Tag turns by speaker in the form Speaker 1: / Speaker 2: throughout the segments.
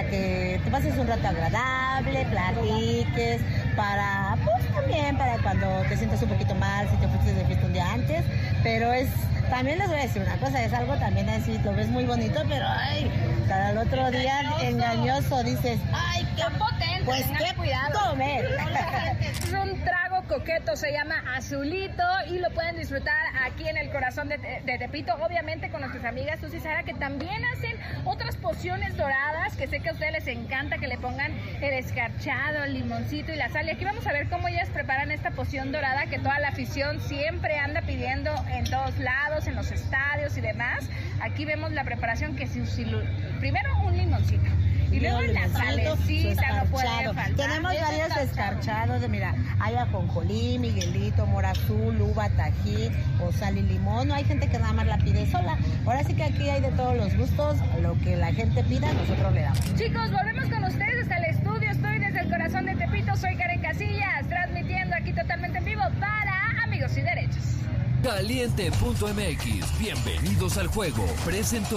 Speaker 1: para que te pases un rato agradable, platiques, para, pues también para cuando te sientas un poquito mal, si te fuiste de fiesta un día antes, pero también les voy a decir una cosa, es algo también así, lo ves muy bonito, pero ay, para el otro día engañoso, dices, ay, qué potente, pues qué cuidado. Comer.
Speaker 2: Es un trago coqueto, se llama Azulito y lo pueden disfrutar aquí en el corazón de Tepito, obviamente con nuestras amigas Susi y Sara, que también hacen otras pociones doradas, que sé que a ustedes les encanta que le pongan el escarchado, el limoncito y la sal. Y aquí vamos a ver cómo ellas preparan esta poción dorada que toda la afición siempre anda pidiendo en todos lados, en los estadios y demás. Aquí vemos la preparación que primero un limoncito. Y luego la salecita no puede faltar.
Speaker 1: Tenemos varios escarchados, mira, hay ajonjolí, miguelito, mora azul, uva, tají, o sal y limón. No hay gente que nada más la pide sola. Ahora sí que aquí hay de todos los gustos, lo que la gente pida, nosotros le damos.
Speaker 2: Chicos, volvemos con ustedes hasta el estudio. Estoy desde el corazón de Tepito, soy Karen Casillas, transmitiendo aquí totalmente en vivo para Amigos y Derechos.
Speaker 3: Caliente.mx, bienvenidos al juego, presentó.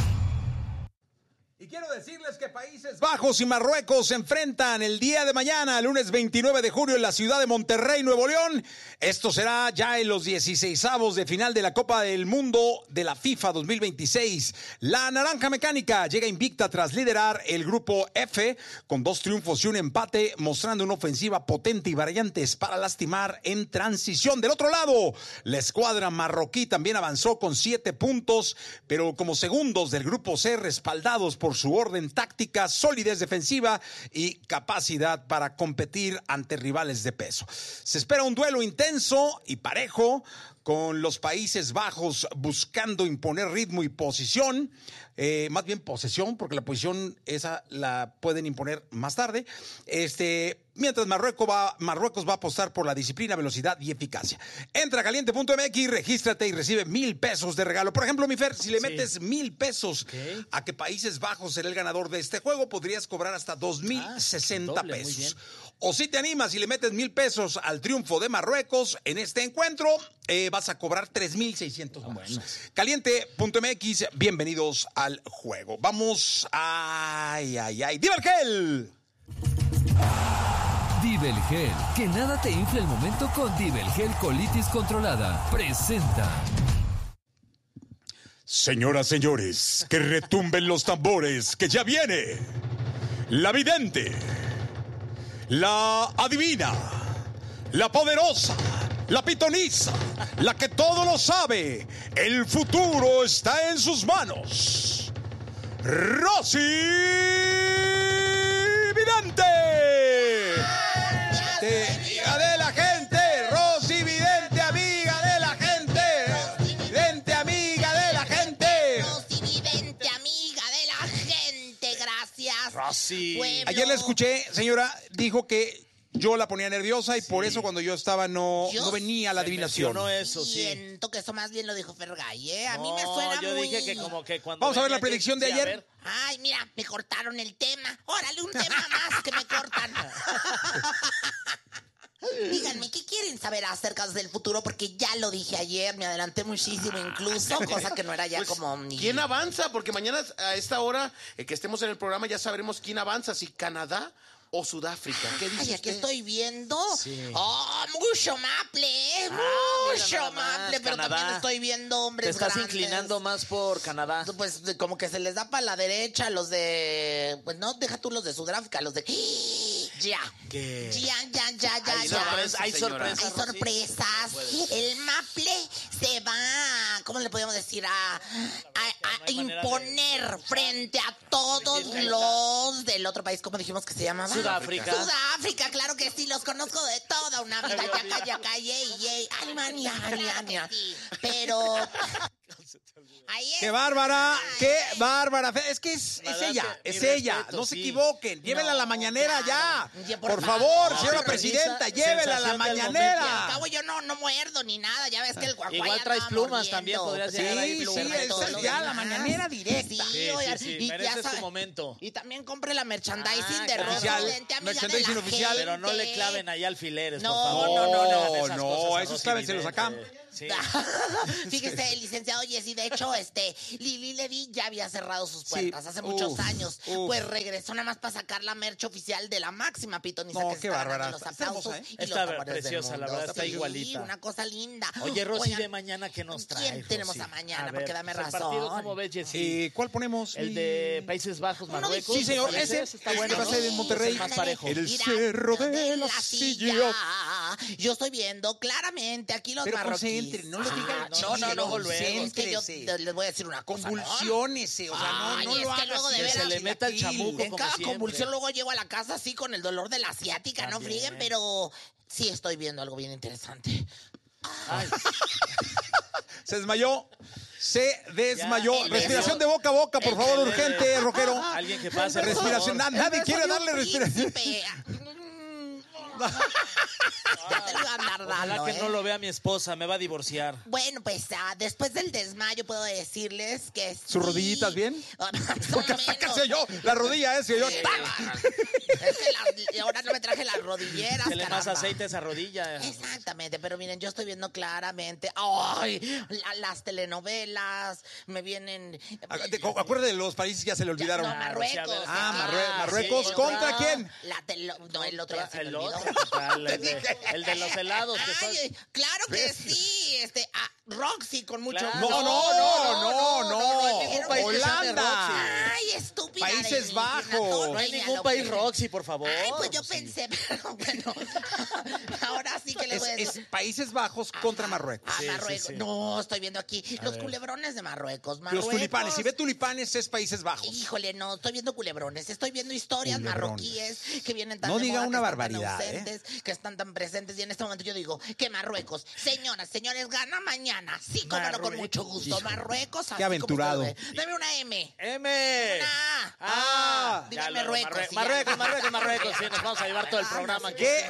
Speaker 4: Y quiero decirles que Países Bajos y Marruecos se enfrentan el día de mañana, lunes 29 de julio, en la ciudad de Monterrey, Nuevo León. Esto será ya en los 16avos de final de la Copa del Mundo de la FIFA 2026. La Naranja Mecánica llega invicta tras liderar el grupo F con 2 triunfos y un empate, mostrando una ofensiva potente y variantes para lastimar en transición. Del otro lado, la escuadra marroquí también avanzó con 7 puntos, pero como segundos del grupo C, respaldados por su orden táctica, solidez defensiva y capacidad para competir ante rivales de peso. Se espera un duelo intenso y parejo, con los Países Bajos buscando imponer ritmo y posición, más bien posesión, porque la posición esa la pueden imponer más tarde. Mientras Marruecos va a apostar por la disciplina, velocidad y eficacia. Entra a caliente.mx, regístrate y recibe 1,000 pesos de regalo. Por ejemplo, mi Fer, si le metes 1,000 pesos a que Países Bajos será el ganador de este juego, podrías cobrar hasta 2,060 pesos. O si te animas y le metes 1,000 pesos al triunfo de Marruecos en este encuentro, vas a cobrar 3,600 pesos. Bueno. Caliente.mx, bienvenidos al juego. Vamos. ¡Diva el gel!
Speaker 3: Divel Gel, que nada te infle el momento con Divel Gel Colitis Controlada. Presenta.
Speaker 4: Señoras, señores, que retumben los tambores, que ya viene la vidente, la adivina, la poderosa, la pitoniza, la que todo lo sabe. El futuro está en sus manos. Rosy Vidente. Amiga de la gente, Rosy Vidente, amiga de la gente. Vidente, amiga de la gente.
Speaker 5: Rosy Vidente, amiga de la gente, gracias.
Speaker 4: Rosy.
Speaker 5: Pueblo.
Speaker 4: Ayer la escuché, señora, dijo que yo la ponía nerviosa y por eso cuando yo estaba no venía la adivinación.
Speaker 5: Siento que eso más bien lo dijo Fergay, ¿eh? A mí me suena
Speaker 6: yo
Speaker 5: muy...
Speaker 6: dije que como que cuando...
Speaker 4: Vamos a ver la predicción de ayer.
Speaker 5: Ay, mira, me cortaron el tema. Órale, un tema más que me cortan. Díganme, ¿qué quieren saber acerca del futuro? Porque ya lo dije ayer, me adelanté muchísimo incluso, cosa que no era ya pues, como...
Speaker 7: ¿Quién avanza? Porque mañana a esta hora que estemos en el programa ya sabremos quién avanza, si Canadá o Sudáfrica. ¿Qué dice
Speaker 5: Ay, aquí
Speaker 7: usted?
Speaker 5: estoy viendo.
Speaker 7: Sí.
Speaker 5: Oh, mucho maple, mucho maple, pero
Speaker 6: Canadá.
Speaker 5: también estoy viendo hombres
Speaker 6: Te estás
Speaker 5: grandes.
Speaker 6: inclinando más por Canadá.
Speaker 5: Pues como que se les da para la derecha los de... Pues no, deja tú los de Sudáfrica, los de... Ya.
Speaker 6: ¿Qué?
Speaker 5: Ya.
Speaker 6: Hay sorpresas.
Speaker 5: Hay sorpresas. El maple se va, ¿cómo le podemos decir? A imponer frente a todos los del otro país. ¿Cómo dijimos que se llamaba?
Speaker 6: Sudáfrica.
Speaker 5: Sudáfrica, claro que sí, los conozco de toda una vida. Yaca, yey. Alemania. Pero...
Speaker 4: ¡Qué bárbara! ¡Qué bárbara! Es que es ella.
Speaker 6: Respeto,
Speaker 4: No se equivoquen. Llévenla a la mañanera
Speaker 5: claro.
Speaker 4: ya. Por favor, señora presidenta, llévenla a la mañanera.
Speaker 5: Al cabo yo no muerdo ni nada. Ya ves que el guaguay
Speaker 6: Igual traes plumas también, podrías llegar ahí.
Speaker 4: Sí, ya la mañanera directa.
Speaker 6: Sí, mereces tu momento.
Speaker 5: Y también compre la merchandising de
Speaker 4: claro.
Speaker 5: Rosy Vidente, amiga
Speaker 4: Merchandising
Speaker 5: de la
Speaker 4: oficial.
Speaker 5: gente.
Speaker 6: Pero no le claven ahí alfileres,
Speaker 5: No,
Speaker 6: por favor.
Speaker 4: No, esos clávenselos acá.
Speaker 6: Sí.
Speaker 5: Fíjese, licenciado Jessy, de hecho, Lili Ledy ya había cerrado sus puertas hace muchos años. Pues regresó nada más para sacar la merch oficial de la máxima pitonisa que se está ganando los aplausos y los
Speaker 6: Está
Speaker 5: tambores del
Speaker 6: preciosa, la
Speaker 5: mundo.
Speaker 6: verdad, está
Speaker 5: Sí,
Speaker 6: igualita.
Speaker 5: una cosa linda.
Speaker 6: Oye, Rosy,
Speaker 5: Oigan,
Speaker 6: de mañana, ¿qué nos trae,
Speaker 5: ¿quién tenemos
Speaker 6: Rosy?
Speaker 5: a mañana?
Speaker 6: A ver,
Speaker 5: Porque dame
Speaker 6: pues,
Speaker 5: razón.
Speaker 6: el partido, ¿cómo ves, Jessy?
Speaker 4: ¿Cuál ponemos?
Speaker 6: El de Países Bajos,
Speaker 5: Uno
Speaker 6: Marruecos.
Speaker 4: Sí, señor,
Speaker 6: ¿te parece?
Speaker 4: ese
Speaker 6: Está bueno,
Speaker 4: va a ser en Monterrey.
Speaker 6: Es el más parejo.
Speaker 4: El cerro de la silla.
Speaker 5: Yo estoy viendo claramente aquí los
Speaker 4: Pero
Speaker 5: marroquíes.
Speaker 4: concéntrate, no lo diga.
Speaker 6: luego.
Speaker 5: Es que yo les voy a decir una cosa, ¿no?
Speaker 4: Convulsiónese, o sea, no
Speaker 5: Ay,
Speaker 4: lo
Speaker 5: es que
Speaker 4: hagas.
Speaker 5: luego de
Speaker 6: Que
Speaker 5: veras
Speaker 6: se le meta el chamuco
Speaker 5: en
Speaker 6: como
Speaker 5: cada
Speaker 6: siempre.
Speaker 5: convulsión luego llego a la casa así con el dolor de la asiática, no
Speaker 6: También.
Speaker 5: frieguen, pero sí estoy viendo algo bien interesante.
Speaker 6: Ay,
Speaker 4: Se desmayó. Se desmayó.
Speaker 5: Ya,
Speaker 4: Respiración de boca a boca, por favor,
Speaker 6: que le
Speaker 4: urgente,
Speaker 6: dé-
Speaker 4: rockero.
Speaker 6: Alguien que pase, por
Speaker 4: Respiración.
Speaker 6: favor.
Speaker 4: Nadie quiere darle respiración.
Speaker 5: Príncipe. Ya te lo iba a andar
Speaker 6: Ojalá
Speaker 5: dando,
Speaker 6: que no lo vea mi esposa, me va a divorciar.
Speaker 5: Bueno, pues después del desmayo puedo decirles que sí.
Speaker 4: ¿Sus rodillitas bien?
Speaker 5: Más o
Speaker 4: Porque
Speaker 5: menos.
Speaker 4: hasta se oyó la rodilla, se oyó.
Speaker 5: Es que ahora no me traje las rodilleras,
Speaker 6: Dele más
Speaker 5: caramba.
Speaker 6: aceite a esa rodilla.
Speaker 5: Exactamente, pero miren, yo estoy viendo claramente, ¡ay! Las telenovelas, me vienen...
Speaker 4: Acuérdate de los países, ya se le olvidaron.
Speaker 5: No, Marruecos.
Speaker 4: Marruecos.
Speaker 6: sí,
Speaker 4: ¿Contra
Speaker 6: otra.
Speaker 4: quién?
Speaker 5: No, el otro ya se me
Speaker 6: El
Speaker 5: olvidó.
Speaker 6: otro, ¿qué tal? El de los helados. Que
Speaker 5: Ay, claro que sí, Roxy con mucho
Speaker 6: Claro.
Speaker 5: gusto.
Speaker 4: No.
Speaker 6: hay ningún país que se llame
Speaker 4: Holanda.
Speaker 5: Ay, estúpida.
Speaker 4: Países
Speaker 5: de mí,
Speaker 4: Bajos.
Speaker 5: Tontoña,
Speaker 6: No hay ningún
Speaker 5: lo
Speaker 6: país
Speaker 5: que-
Speaker 6: Roxy, por favor.
Speaker 5: Ay, pues yo
Speaker 6: Sí.
Speaker 5: pensé, pero bueno. Ahora sí que les voy a decir.
Speaker 4: Es Países Bajos contra Marruecos.
Speaker 5: Ah,
Speaker 6: Sí,
Speaker 5: Marruecos.
Speaker 6: sí, sí.
Speaker 5: No, estoy viendo aquí los culebrones de Marruecos.
Speaker 4: Los tulipanes. Si ve tulipanes, es Países Bajos.
Speaker 5: Híjole, no, estoy viendo culebrones, estoy viendo historias
Speaker 4: Culebrones.
Speaker 5: marroquíes que vienen tan
Speaker 4: No
Speaker 5: de
Speaker 4: diga
Speaker 5: moda,
Speaker 4: una
Speaker 5: que están tan
Speaker 4: barbaridad,
Speaker 5: ausentes, que están tan presentes, y en este momento yo digo que Marruecos, señoras, señores, gana mañana, sí, como no, con mucho gusto,
Speaker 4: Híjole.
Speaker 5: Marruecos,
Speaker 4: Qué
Speaker 5: así como
Speaker 4: aventurado.
Speaker 5: usted ve. Dame una M,
Speaker 6: M.
Speaker 5: una
Speaker 6: Ah,
Speaker 5: Diga
Speaker 6: ya,
Speaker 5: Marruecos, sí, ya.
Speaker 6: Marruecos. Sí, nos vamos a llevar todo el programa aquí.
Speaker 4: ¿Qué?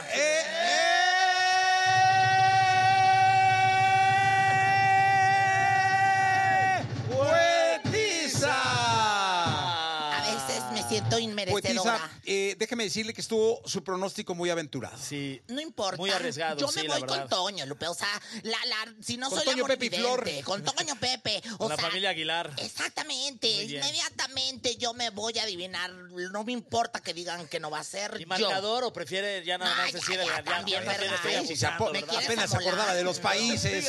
Speaker 5: A veces me siento inmerecedora.
Speaker 4: Poetisa, déjeme decirle que estuvo su pronóstico muy aventurado.
Speaker 6: Sí.
Speaker 5: No importa.
Speaker 6: Muy arriesgado,
Speaker 5: Yo
Speaker 6: sí,
Speaker 5: me
Speaker 6: la
Speaker 5: voy con
Speaker 6: verdad.
Speaker 5: Toño, Lupe. O sea, si no
Speaker 4: Con
Speaker 5: soy
Speaker 4: Toño,
Speaker 5: la
Speaker 4: Pepe y Flor.
Speaker 5: monividente, con Toño Pepe. O
Speaker 6: Con la
Speaker 5: sea,
Speaker 6: familia Aguilar.
Speaker 5: Exactamente.
Speaker 6: Muy bien.
Speaker 5: Inmediatamente yo me voy a adivinar. No me importa que digan que no va a ser
Speaker 6: ¿Y
Speaker 5: yo.
Speaker 6: marcador o prefiere ya nada
Speaker 5: No,
Speaker 6: más
Speaker 5: ya,
Speaker 6: decir
Speaker 5: ya,
Speaker 6: el
Speaker 5: también,
Speaker 6: ya,
Speaker 5: ¿verdad?
Speaker 6: estoy
Speaker 5: Ay,
Speaker 4: Si se
Speaker 6: abusando,
Speaker 5: me
Speaker 6: ¿verdad?
Speaker 5: quieres
Speaker 4: apenas se
Speaker 5: amolar.
Speaker 4: acordaba de los países.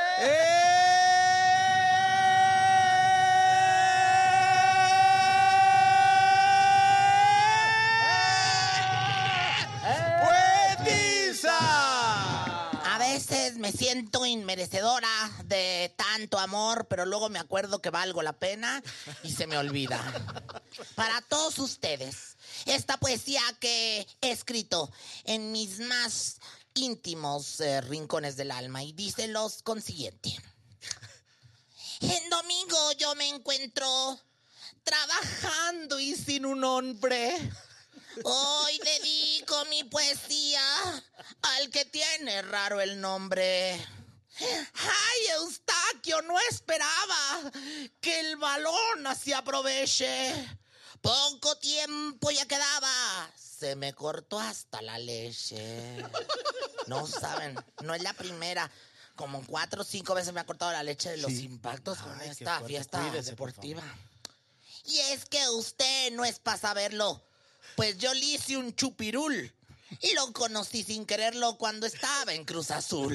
Speaker 5: A veces me siento inmerecedora de tanto amor, pero luego me acuerdo que valgo la pena y se me olvida. Para todos ustedes, esta poesía que he escrito en mis más íntimos rincones del alma y dice lo consiguiente. En domingo yo me encuentro trabajando y sin un hombre. Hoy dedico mi poesía al que tiene raro el nombre. Ay, Eustaquio, no esperaba que el balón así aproveche. Poco tiempo ya quedaba, se me cortó hasta la leche. No saben, no es la primera. Como 4 o 5 veces me ha cortado la leche de los impactos con
Speaker 6: Ay, qué
Speaker 5: esta
Speaker 6: fuerte.
Speaker 5: fiesta
Speaker 6: Cuídese, por
Speaker 5: deportiva. Y es que usted no es para saberlo. Pues yo le hice un chupirul y lo conocí sin quererlo cuando estaba en Cruz Azul.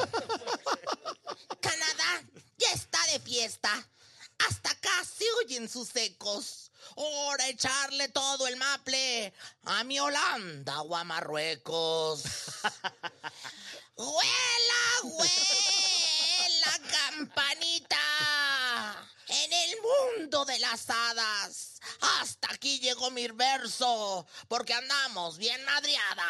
Speaker 5: Canadá ya está de fiesta. Hasta acá se oyen sus ecos. Ahora echarle todo el maple a mi Holanda o a Marruecos. ¡Huela, huela, campanita! En el mundo de las hadas. Hasta aquí llegó mi verso, porque andamos bien madreada.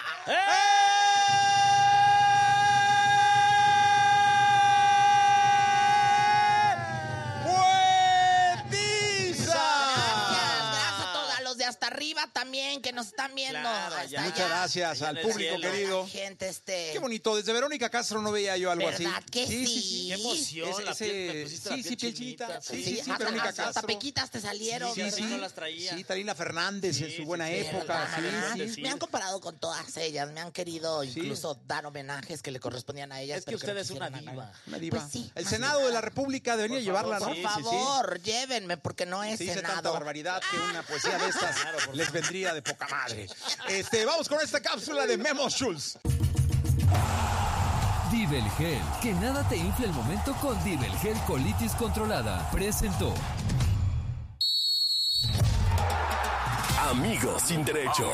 Speaker 5: Gracias a todos los de hasta arriba también, que nos están viendo.
Speaker 6: Claro,
Speaker 5: hasta
Speaker 6: ya.
Speaker 5: allá.
Speaker 4: Muchas gracias
Speaker 6: Allá
Speaker 4: al
Speaker 6: en el
Speaker 4: público
Speaker 6: cielo.
Speaker 4: querido.
Speaker 5: La gente,
Speaker 4: Qué bonito, desde Verónica Castro no veía yo algo así.
Speaker 5: ¿Verdad que sí?
Speaker 6: Qué emoción, la piel, me pusiste la piel
Speaker 4: piel
Speaker 6: chinita.
Speaker 4: chinita. Sí,
Speaker 5: Sí,
Speaker 4: sí,
Speaker 5: hasta,
Speaker 4: Verónica
Speaker 5: hasta
Speaker 4: Castro.
Speaker 5: pequitas te salieron,
Speaker 6: Sí,
Speaker 5: ¿verdad?
Speaker 6: sí, no las traía.
Speaker 4: Sí, Talina Fernández en
Speaker 6: Sí,
Speaker 4: su
Speaker 6: sí,
Speaker 4: buena
Speaker 6: sí,
Speaker 4: época.
Speaker 5: ¿Verdad?
Speaker 4: Sí, sí.
Speaker 6: sí.
Speaker 5: Me han comparado con todas ellas, me han querido incluso dar homenajes que le correspondían a ellas.
Speaker 6: Es que
Speaker 5: pero
Speaker 6: usted
Speaker 5: no
Speaker 6: es una
Speaker 5: quisieron a
Speaker 6: diva.
Speaker 5: nadie.
Speaker 4: Una diva.
Speaker 5: Pues sí,
Speaker 4: El
Speaker 5: más
Speaker 4: Senado
Speaker 5: que
Speaker 4: de la
Speaker 5: nada.
Speaker 4: República debería llevarla, ¿no?
Speaker 5: Por favor, llévenme, porque no es
Speaker 4: Se dice tanta
Speaker 5: Senado.
Speaker 4: barbaridad que una poesía de estas les vendría de poca madre. Vamos con esta cápsula de Memo Schultz.
Speaker 3: Divelgel, que nada te infle el momento con Divelgel Colitis Controlada. Presentó.
Speaker 8: Amigos sin derechos.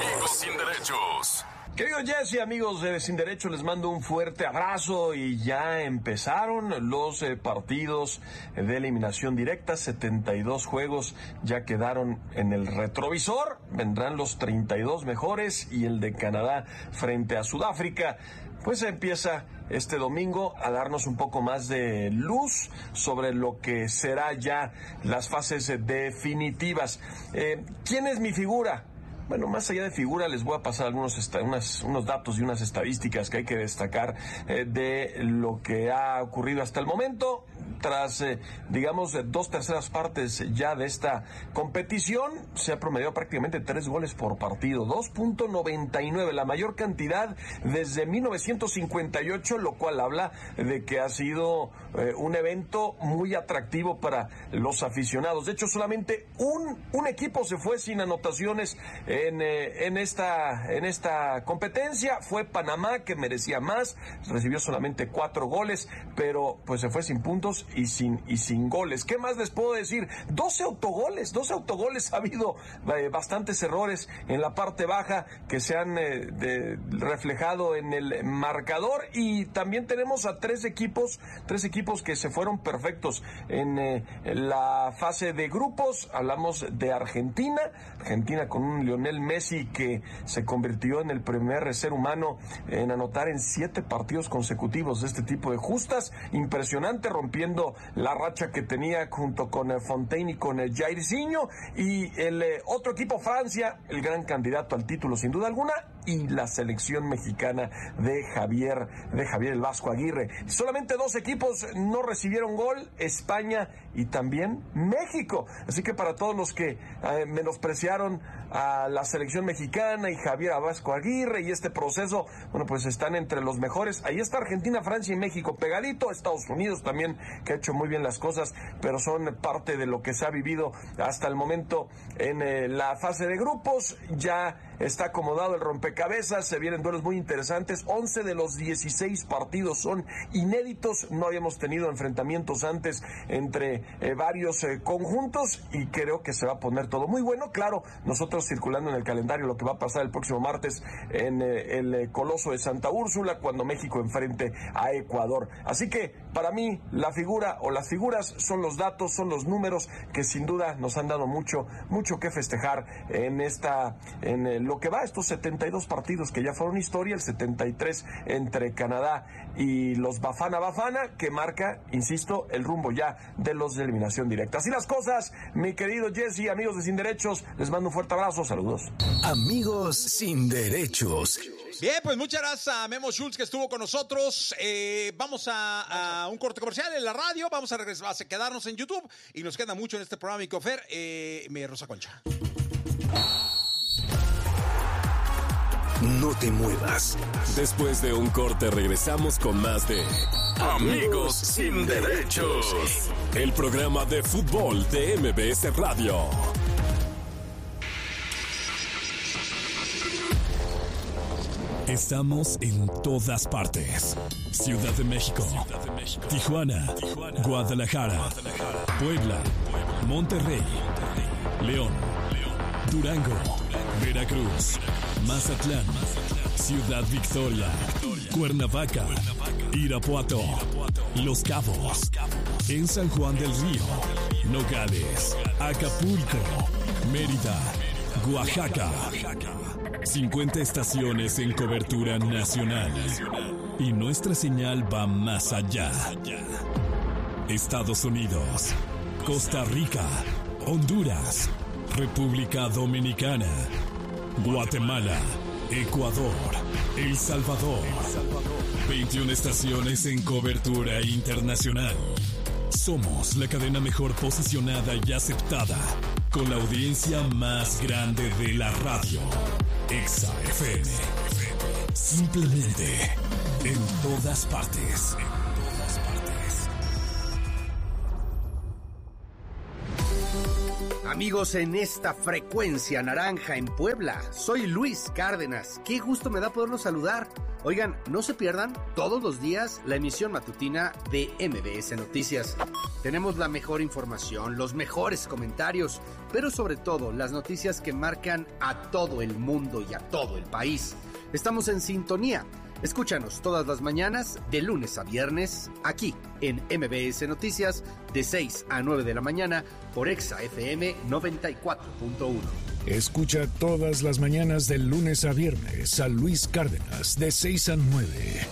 Speaker 9: Queridos Jesse, amigos de Sin Derecho, les mando un fuerte abrazo y ya empezaron los partidos de eliminación directa. 72 juegos ya quedaron en el retrovisor. Vendrán los 32 mejores y el de Canadá frente a Sudáfrica. Pues empieza este domingo a darnos un poco más de luz sobre lo que será ya las fases definitivas. ¿Quién es mi figura? Bueno, más allá de figura, les voy a pasar unos datos y unas estadísticas que hay que destacar de lo que ha ocurrido hasta el momento. Tras, digamos, 2/3 partes ya de esta competición, se ha promediado prácticamente 3 goles por partido, 2.99, la mayor cantidad desde 1958, lo cual habla de que ha sido un evento muy atractivo para los aficionados. De hecho, solamente un equipo se fue sin anotaciones en esta competencia. Fue Panamá, que merecía más, recibió solamente 4 goles, pero pues se fue sin puntos y sin goles. ¿Qué más les puedo decir? 12 autogoles, ha habido bastantes errores en la parte baja que se han reflejado en el marcador, y también tenemos a tres equipos que se fueron perfectos en la fase de grupos. Hablamos de Argentina con un Lionel Messi que se convirtió en el primer ser humano en anotar en 7 partidos consecutivos de este tipo de justas. Impresionante, rompiendo la racha que tenía junto con Fontaine y con Jairzinho. Y el otro equipo, Francia, el gran candidato al título sin duda alguna, y la selección mexicana de Javier el Vasco Aguirre. Solamente 2 equipos no recibieron gol, España y también México. Así que para todos los que menospreciaron a la selección mexicana y Javier Vasco Aguirre y este proceso, bueno, pues están entre los mejores. Ahí está Argentina, Francia y México pegadito. Estados Unidos también, que ha hecho muy bien las cosas, pero son parte de lo que se ha vivido hasta el momento en la fase de grupos. Ya está acomodado el rompecabezas, se vienen duelos muy interesantes. 11 de los 16 partidos son inéditos, no habíamos tenido enfrentamientos antes entre varios conjuntos, y creo que se va a poner todo muy bueno. Claro, nosotros circulando en el calendario lo que va a pasar el próximo martes en el Coloso de Santa Úrsula, cuando México enfrente a Ecuador. Así que para mí la figura o las figuras son los datos, son los números que sin duda nos han dado mucho que festejar en lo que va, estos 72 partidos que ya fueron historia, el 73 entre Canadá y los Bafana Bafana, que marca, insisto, el rumbo ya de los de eliminación directa. Así las cosas, mi querido Jesse, amigos de Sin Derechos, les mando un fuerte abrazo, saludos.
Speaker 8: Amigos sin derechos.
Speaker 4: Bien, pues muchas gracias a Memo Schultz que estuvo con nosotros. Vamos a un corte comercial en la radio, vamos a regresar, a quedarnos en YouTube, y nos queda mucho en este programa, mi cofer, Rosa Concha.
Speaker 8: No te muevas. Después de un corte regresamos con más de Amigos sin Derechos, el programa de fútbol de MBS Radio. Estamos en todas partes. Ciudad de México, Tijuana, Guadalajara, Puebla, Monterrey, León, Durango, Veracruz, Mazatlán, Ciudad Victoria, Cuernavaca, Irapuato, Los Cabos, en San Juan del Río, Nogales, Acapulco, Mérida, Oaxaca. 50 estaciones en cobertura nacional. Y nuestra señal va más allá. Estados Unidos, Costa Rica, Honduras, República Dominicana, Guatemala, Ecuador, El Salvador. 21 estaciones en cobertura internacional. Somos la cadena mejor posicionada y aceptada, con la audiencia más grande de la radio. Exa FM. Simplemente en todas partes.
Speaker 10: Amigos, en esta frecuencia naranja en Puebla, soy Luis Cárdenas. Qué gusto me da poderlos saludar. Oigan, no se pierdan todos los días la emisión matutina de MBS Noticias. Tenemos la mejor información, los mejores comentarios, pero sobre todo las noticias que marcan a todo el mundo y a todo el país. Estamos en sintonía. Escúchanos todas las mañanas, de lunes a viernes, aquí en MBS Noticias, de 6 a 9 de la mañana, por Exa FM 94.1.
Speaker 11: Escucha todas las mañanas, de lunes a viernes, a Luis Cárdenas, de 6 a 9.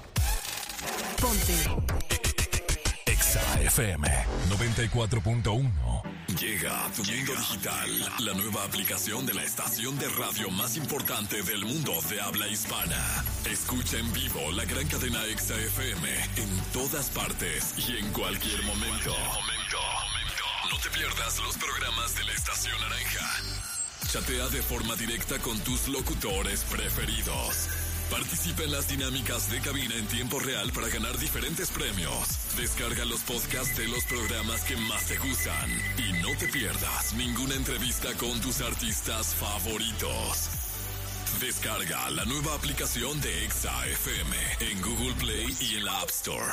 Speaker 3: Ponte Exa FM 94.1.
Speaker 8: Llega a tu mundo digital, la nueva aplicación de la estación de radio más importante del mundo de habla hispana. Escucha en vivo la gran cadena Exa FM en todas partes y en cualquier momento. No te pierdas los programas de la estación naranja. Chatea de forma directa con tus locutores preferidos. Participa en las dinámicas de cabina en tiempo real para ganar diferentes premios. Descarga los podcasts de los programas que más te gustan. Y no te pierdas ninguna entrevista con tus artistas favoritos. Descarga la nueva aplicación de Exa FM en Google Play y en la App Store.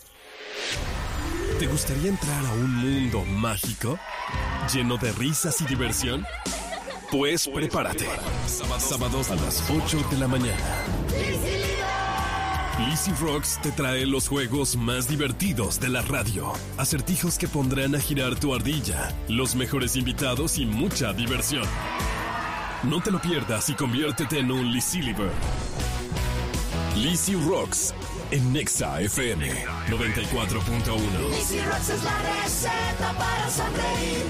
Speaker 12: ¿Te gustaría entrar a un mundo mágico? ¿Lleno de risas y diversión? Pues prepárate. Sábados a las 8 de la mañana. Lizzy Rocks te trae los juegos más divertidos de la radio. Acertijos que pondrán a girar tu ardilla, los mejores invitados y mucha diversión. No te lo pierdas y conviértete en un Lizzy Liver. Lizzy Rocks en Exa FM 94.1.
Speaker 13: Lizzy Rocks es la receta para sonreír.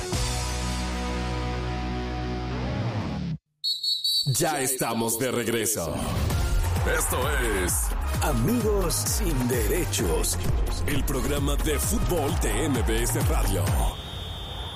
Speaker 8: Ya estamos de regreso. Esto es
Speaker 3: Amigos sin Derechos,
Speaker 8: el programa de fútbol de MBS Radio.